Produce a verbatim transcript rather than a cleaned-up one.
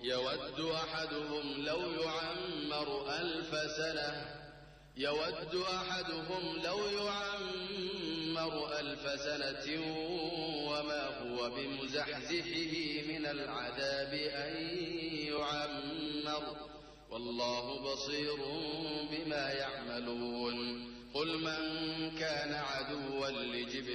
يود أحدهم لو يعمر ألف سنة يود أحدهم لو يعمر ألف سنة وما هو بمزحزحه من العذاب أن يعمر والله بصير بما يعملون قل من كان عدوا لجبريل